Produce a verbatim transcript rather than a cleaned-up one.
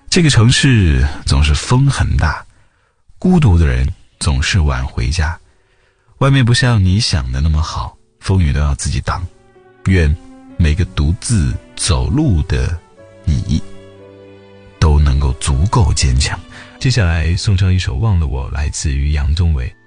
这个城市总是风很大，孤独的人总是晚回家。外面不像你想的那么好，风雨都要自己挡。愿每个独自走路的你都能够足够坚强。 接下来送上一首《忘了我》，来自于杨宗纬。